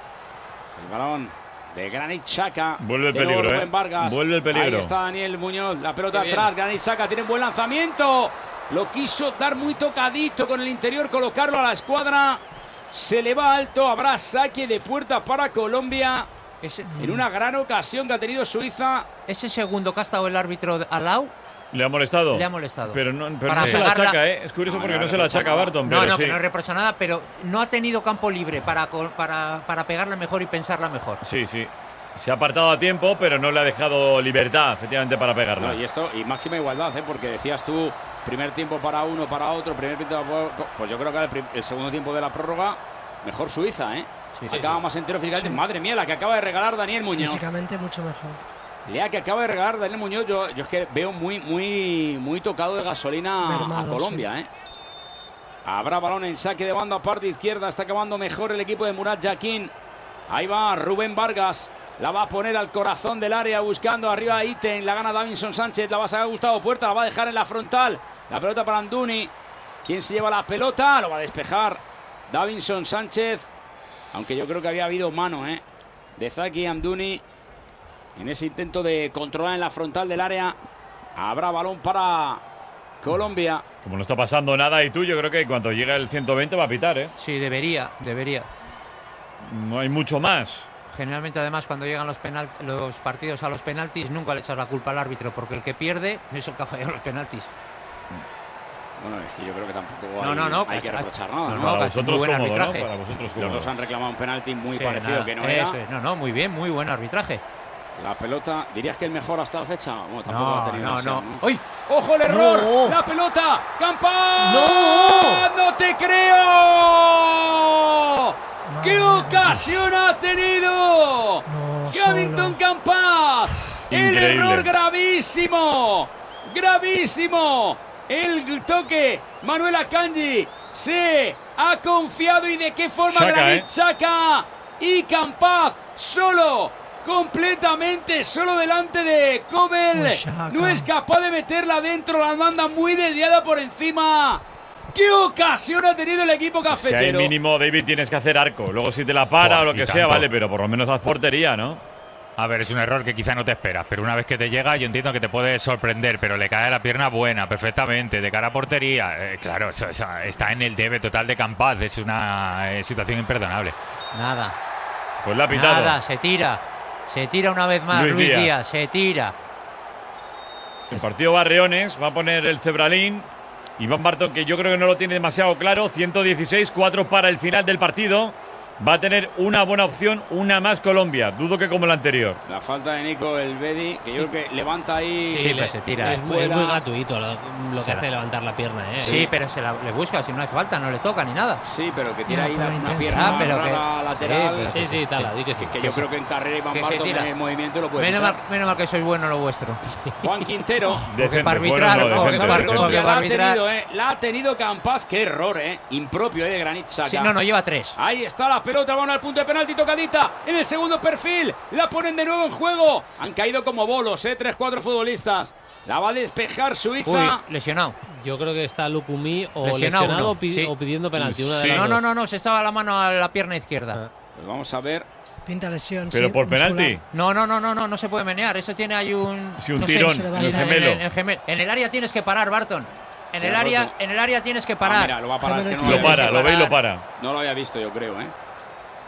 El balón de Granit Xhaka. Vuelve el peligro, eh. Vargas. Vuelve el peligro. Ahí está Daniel Muñoz. La pelota atrás. Granit Xhaka tiene un buen lanzamiento. Lo quiso dar muy tocadito con el interior. Colocarlo a la escuadra. Se le va alto. Habrá saque de puerta para Colombia. Ese, en una gran ocasión que ha tenido Suiza. Ese segundo que ha estado el árbitro al lado. Le ha molestado. Le ha molestado. Pero no, pero no se la achaca, ¿eh? Es curioso no, porque no, no se la achaca a Barton. No, pero no, sí. que no reprocha nada, pero no ha tenido campo libre para, para, para pegarla mejor y pensarla mejor. Sí, sí. Se ha apartado a tiempo, pero no le ha dejado libertad, efectivamente, para pegarla. No, y esto, y máxima igualdad, ¿eh? Porque decías tú, primer tiempo para uno, para otro, primer tiempo para... Pues yo creo que el, el segundo tiempo de la prórroga, mejor Suiza, ¿eh? Sí, acaba sí, más entero físicamente. Sí. Madre mía, la que acaba de regalar Daniel Muñoz. Físicamente mucho mejor. Lea que acaba de regalar Daniel Muñoz. Yo, yo es que veo muy, muy, muy tocado de gasolina Mermado, a Colombia, sí. ¿eh? Habrá balón en saque de banda, parte izquierda. Está acabando mejor el equipo de Murat Yakin. Ahí va Rubén Vargas. La va a poner al corazón del área buscando arriba a Iten. La gana Davinson Sánchez. La va a sacar Gustavo Puerta. La va a dejar en la frontal. La pelota para Amdouni. ¿Quién se lleva la pelota? Lo va a despejar Davinson Sánchez. Aunque yo creo que había habido mano, ¿eh? De Zaki Amdouni. En ese intento de controlar en la frontal del área. Habrá balón para Colombia. Como no está pasando nada y tú, yo creo que cuando llega el ciento veinte va a pitar, ¿eh? Sí, debería, debería. No hay mucho más. Generalmente, además, cuando llegan los, penal, los partidos a los penaltis, nunca le echas la culpa al árbitro, porque el que pierde es el que ha fallado los penaltis. Bueno, es que yo creo que tampoco no, hay, no, no, hay que reprochar nada, ¿no? no para, vosotros cómodo, ¿no? para vosotros cómodo. Los dos han reclamado un penalti muy sí, parecido nada, que no era. Es, no, no, muy bien, muy buen arbitraje. La pelota, ¿dirías que el mejor hasta la fecha? Bueno, tampoco no, ha tenido no, demasiado, no. ¿no? ¡Uy! ¡Ojo el error! No. ¡La pelota! ¡Campas! ¡No! ¡No te creo! ¡Qué ocasión ha tenido! No, ¡Gavington Campas! ¡El error gravísimo! ¡Gravísimo! El toque, Manuel Akanji se ha confiado y de qué forma Xhaka, Granit ¿eh? Xhaka y Campas solo, completamente solo delante de Kobel. Oh, no es capaz de meterla dentro, la manda muy desviada por encima. ¡Qué ocasión ha tenido el equipo cafetero! Es que hay mínimo, David, tienes que hacer arco. Luego si te la para oh, o lo que sea, tanto. Vale, pero por lo menos haz portería, ¿no? A ver, es un error que quizá no te esperas, pero una vez que te llega yo entiendo que te puede sorprender, pero le cae la pierna buena, perfectamente, de cara a portería. Eh, claro, eso, eso, está en el debe total de Campas, es una eh, situación imperdonable. Nada. Pues la ha pitado. Nada, se tira. Se tira una vez más, Luis, Luis Díaz. Díaz, se tira. El partido Barreones va a poner el cebralín. Iván Barton, que yo creo que no lo tiene demasiado claro, ciento dieciséis, cuatro para el final del partido. Va a tener una buena opción, una más Colombia. Dudo que como la anterior. La falta de Nico Elvedi, que sí. yo creo que levanta ahí. Sí, le, se tira. Es muy, es muy gratuito lo, lo que hace la, levantar la pierna, ¿eh? Sí, sí, pero se la le busca, si no hace falta, no le toca ni nada. Sí, pero que tira ahí una, una pierna ah, pero que, lateral. Sí, sí, tal, sí, que sí. Que yo creo que en carrera Iván Barton en el movimiento lo puede menos mal, menos mal que sois bueno lo vuestro. Juan Quintero. Decente, para arbitrar, bueno, no, decente, decente. Colombia la, ha tenido, eh, la ha tenido Campas. Qué error, eh. Impropio eh, de Granit Xhaka. Sí, no, no, lleva tres. Ahí está la pelota, van al punto de penalti, tocadita en el segundo perfil, la ponen de nuevo en juego, han caído como bolos, eh, tres, cuatro futbolistas, la va a despejar Suiza. Uy, lesionado. Yo creo que está Lukumi o lesionado, lesionado no. o, pi sí. o pidiendo penalti. Una sí. de no, no, no, no, se estaba la mano a la pierna izquierda. Ah. Pues vamos a ver. Pinta lesión. Pero sí, por penalti. No, no, no, no, no, no se puede menear. Eso tiene ahí un. Sí, un no tirón, sé, en el gemelo. En, en, en, en el área tienes que parar, Barton. En el área, en el área tienes que parar. Ah, mira, lo va a parar. Es que no lo para, lo ve y lo para. No lo había visto, yo creo, ¿eh?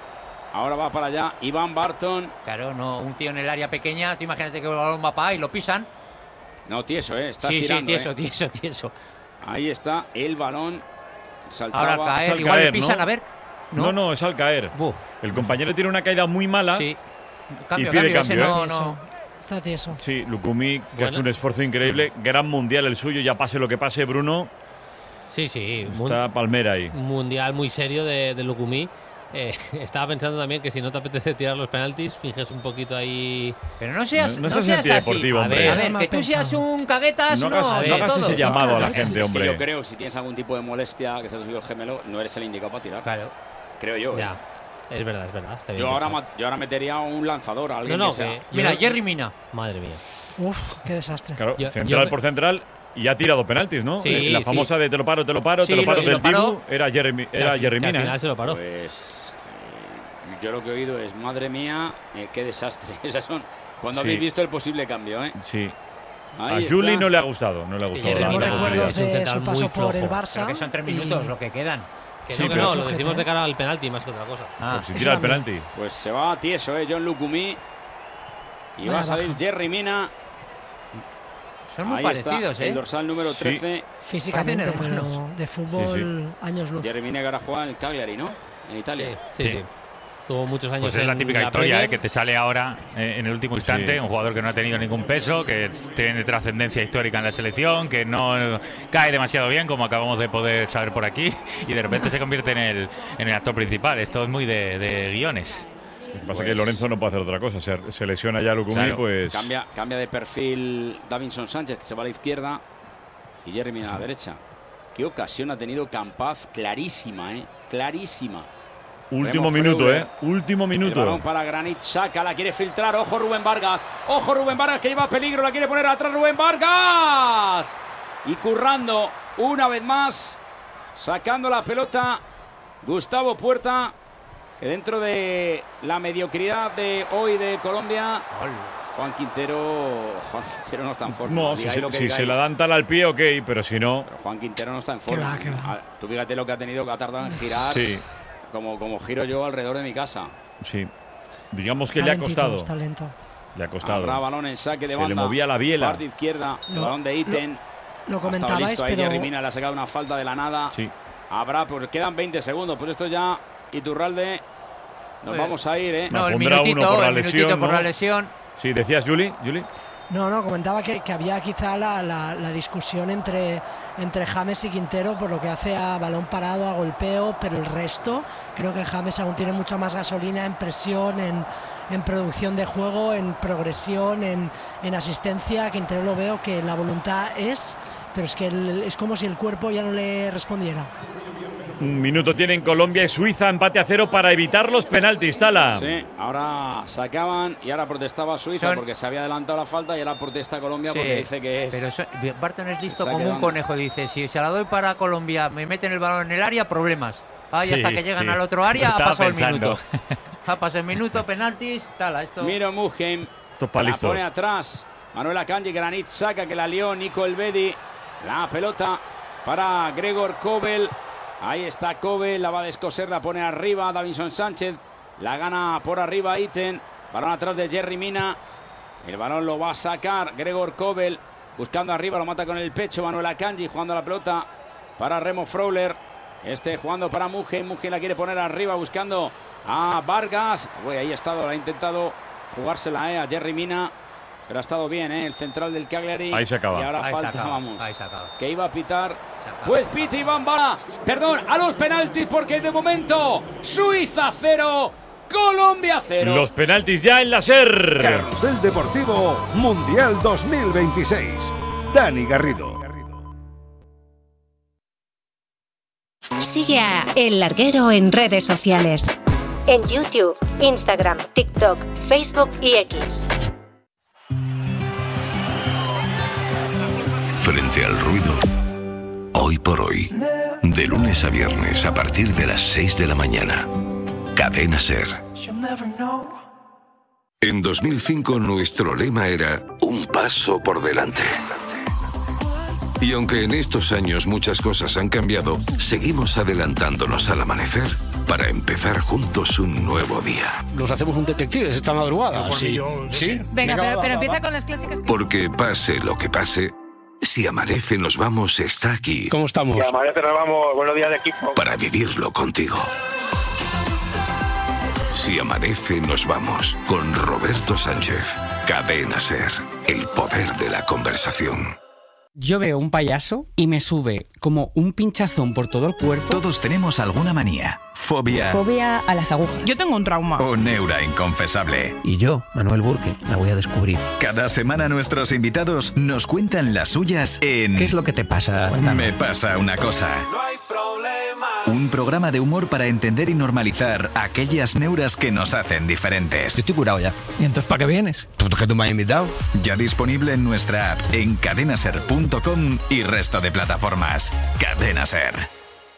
Ahora va para allá Iván Barton. Claro, no, un tío en el área pequeña, tú imagínate que el balón va para ahí y lo pisan. No, tieso, ¿eh? Estás sí, tirando, sí, tieso, ¿eh? tieso, tieso. Ahí está el balón. Saltaba. Ahora al caer, al igual caer, le pisan, ¿no? a ver. No, no, no, es al caer. Buf. El compañero tiene una caída muy mala sí. y Cambio, pide cambio, cambio. no, ¿eh? no. Está tieso. Sí, Lukumi, que Bueno. ha hecho un esfuerzo increíble. Gran mundial el suyo, ya pase lo que pase, Bruno. Sí, sí. Está Palmera ahí. Un mundial muy serio de, de Lukumi. Eh, estaba pensando también que si no te apetece tirar los penaltis, finges un poquito ahí. Pero no seas, No- no no seas seas antideportivo, así. hombre. A ver, a ver, que tú seas un caguetas, No no, hagas- de no hagas todo. ese llamado a la Es gente, que hombre. yo creo, si tienes algún tipo de molestia, que sea tu hijo gemelo, no eres el indicado para tirar. Claro. Creo yo. ¿eh? Ya, es verdad, es verdad. Está bien Yo ahora, dicho. ma- yo ahora metería un lanzador a alguien No, no, que sea. que- Mira, yo- Jerry Mina. Madre mía. Uf, qué desastre. Claro, Yo- central yo- por central y ha tirado penaltis, ¿no? Sí, la sí. famosa de te lo paro, te lo paro, Sí, te lo paro lo- y lo del paró. Dibu era Jeremy, Que era al- Jerry que al Mina. final ¿eh? se lo paró. Pues eh, yo lo que he oído es, madre mía, eh, qué desastre. Esas son cuando Sí. habéis visto el posible cambio, ¿eh? Sí. Ahí a Juli está. no le ha gustado, no le ha gustado. Jeremy la- Tenemos la Mina recuerdos posibilidad. es un de central su paso muy por el flojo. Barça. Pero que son tres y- minutos lo que quedan. Que Sí, no, que pero- no, lo decimos de cara al penalti más que otra cosa. Ah, Si Eso tira el también. penalti. Pues se va tieso, ¿eh? John Lukumi. Y va Vaya a salir baja. Jerry Mina. son muy Ahí está, parecidos, ¿eh? el dorsal número Sí. trece. Físicamente, Parecen hermanos. pero de fútbol años luz. Jerry Mina que ahora juega en el Cagliari, ¿no? En Italia. Sí, sí. Sí. sí. Tuvo muchos años Pues es la en típica la historia, Premier. ¿eh? Que te sale ahora eh, en el último instante, Sí. un jugador que no ha tenido ningún peso, que tiene trascendencia histórica en la selección, que no eh, cae demasiado bien, como acabamos de poder saber por aquí, y de repente se convierte en el, en el actor principal. Esto es muy de, de guiones. Lo que pasa Pues- es que Lorenzo no puede hacer otra cosa. Se, se lesiona ya Lukumi, Claro. pues. Cambia, cambia de perfil Davinson Sánchez, que se va a la izquierda. Y Jerry Mina a la derecha. Qué ocasión ha tenido Campaz, clarísima, ¿eh? Clarísima. Último Remo minuto, Freuler. ¿eh? Último El balón minuto. para Granit Xhaka, la quiere filtrar. Ojo Rubén Vargas. Ojo Rubén Vargas que lleva peligro, la quiere poner atrás Rubén Vargas. Y currando una vez más, sacando la pelota Gustavo Puerta, que dentro de la mediocridad de hoy de Colombia, Juan Quintero, Juan Quintero no está en forma. No, si, Digáis se, lo que si se digáis. la dan tal al pie, ok, pero si no. Pero Juan Quintero no está en forma. va, qué va. Ah, Tú fíjate lo que ha tenido, que ha tardado en girar. Sí, Como, como giro yo alrededor de mi casa. sí. Digamos que le ha Talentito, costado. está lento. Le ha costado. Habrá balón en saque de Se le banda. movía la biela. Parte izquierda, Lo- balón de Iten. Lo Estaba comentabais, listo ahí, pero Jerry Mina le ha sacado una falta de la nada. Sí. Habrá, pues quedan veinte segundos. Pues esto ya, Iturralde, nos Pues- vamos a ir, ¿eh? No, el Pondrá minutito, uno por la el minutito lesión, por ¿no? la lesión. Sí, decías, Juli. Juli. no, no, comentaba que, que había quizá la, la- la discusión entre, entre James y Quintero por lo que hace a balón parado, a golpeo, pero el resto, creo que James aún tiene mucha más gasolina en presión, en, en producción de juego, en progresión, en, en asistencia. Quintero lo veo que la voluntad es, pero es que el- es como si el cuerpo ya no le respondiera. Un minuto tienen Colombia y Suiza, empate a cero para evitar los penaltis, Tala. Sí, ahora sacaban y ahora protestaba Suiza Son- porque se había adelantado la falta y ahora protesta Colombia Sí, porque dice que es. Pero eso- Barton es listo Saque como de un banda. conejo. Dice, si se la doy para Colombia, me meten el balón en el área, problemas. Ah, y Sí, hasta que llegan sí. al otro área, Lo ha estaba pasado pensando. el minuto. Ha pasado el minuto, penaltis, tal, esto. Miro Mugen. Esto es pa' La listos. pone atrás. Manuel Akanji, Granit Xhaka que la lió. Nico Elvedi. La pelota para Gregor Kobel. Ahí está Kobel. La va a descoser. La pone arriba Davinson Sánchez. La gana por arriba Iten. Balón atrás de Jerry Mina. El balón lo va a sacar Gregor Kobel. Buscando arriba. Lo mata con el pecho. Manuel Akanji jugando la pelota para Remo Freuler. Este jugando para Mugen. Mugen la quiere poner arriba buscando a Vargas. Uy, ahí ha estado. La ha intentado jugársela eh, a Jerry Mina. Pero ha estado bien, ¿eh? El central del Cagliari. Ahí se acaba. Y ahora Ahí se falta, acaba, vamos. ahí se acaba. Que iba a pitar. Pues pita Iván Bala. Perdón, a los penaltis porque de momento Suiza cero, Colombia cero. Los penaltis ya en la SER. Carrusel Deportivo Mundial dos mil veintiséis. Dani Garrido. Sigue a El Larguero en redes sociales. En YouTube, Instagram, TikTok, Facebook y X. Frente al ruido, hoy por hoy, de lunes a viernes a partir de las seis de la mañana. Cadena SER. En dos mil cinco nuestro lema era un paso por delante. Y aunque en estos años muchas cosas han cambiado, seguimos adelantándonos al amanecer para empezar juntos un nuevo día. Nos hacemos un detective esta madrugada. Sí. ¿Sí? Venga, pero, pero empieza con las clásicas. Porque pase lo que pase, Si Amanece Nos Vamos está aquí. ¿Cómo estamos? Si Amanece Nos Vamos, buenos días de equipo. Para vivirlo contigo. Si Amanece Nos Vamos, con Roberto Sánchez. Cadena SER, el poder de la conversación. Yo veo un payaso y me sube como un pinchazón por todo el cuerpo. Todos tenemos alguna manía, fobia... Fobia a las agujas. Yo tengo un trauma. O neura inconfesable. Y yo, Manuel Burke, la voy a descubrir. Cada semana nuestros invitados nos cuentan las suyas en... ¿Qué es lo que te pasa? Cuéntame. Me pasa una cosa. No hay problema. Un programa de humor para entender y normalizar aquellas neuras que nos hacen diferentes. Yo estoy curado ya. ¿Y entonces para qué vienes? ¿Tú que tú me has invitado? Ya disponible en nuestra app, en cadenaser punto com y resto de plataformas. Cadena Ser.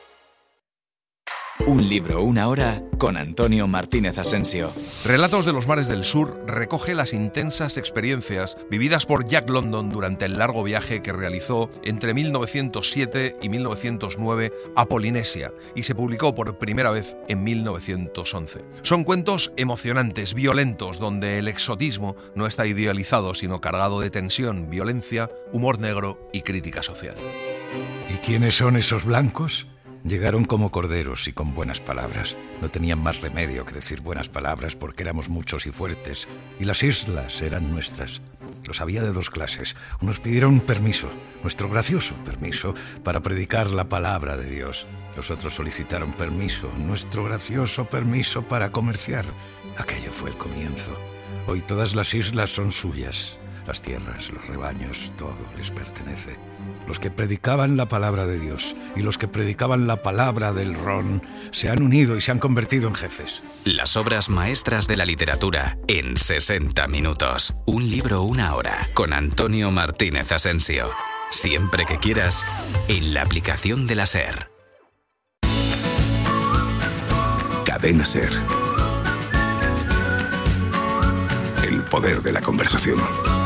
Un libro, una hora, con Antonio Martínez Asensio. Relatos de los mares del sur recoge las intensas experiencias vividas por Jack London durante el largo viaje que realizó entre mil novecientos siete y mil novecientos nueve a Polinesia y se publicó por primera vez en mil novecientos once. Son cuentos emocionantes, violentos, donde el exotismo no está idealizado, sino cargado de tensión, violencia, humor negro y crítica social. ¿Y quiénes son esos blancos? Llegaron como corderos y con buenas palabras. No tenían más remedio que decir buenas palabras porque éramos muchos y fuertes, y las islas eran nuestras. Los había de dos clases. Unos pidieron permiso, nuestro gracioso permiso, para predicar la palabra de Dios. Los otros solicitaron permiso, nuestro gracioso permiso para comerciar. Aquello fue el comienzo. Hoy todas las islas son suyas. Las tierras, los rebaños, todo les pertenece. Los que predicaban la palabra de Dios y los que predicaban la palabra del ron se han unido y se han convertido en jefes. Las obras maestras de la literatura en sesenta minutos. Un libro, una hora, con Antonio Martínez Asensio. Siempre que quieras, en la aplicación de la SER. Cadena SER. El poder de la conversación.